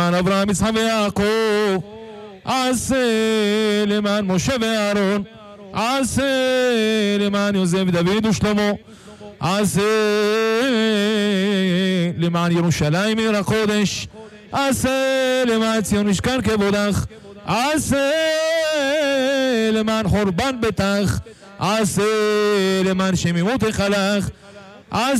למען אברהם, יצחק ויעקב, עשה למען משה ואהרון, עשה למען יוסף ודוד ושלמה, עשה למען ירושלים עיר הקודש, עשה למען ציון משכן כבודך, עשה למען חורבן ביתך, עשה למען שמימות היכלך, עשה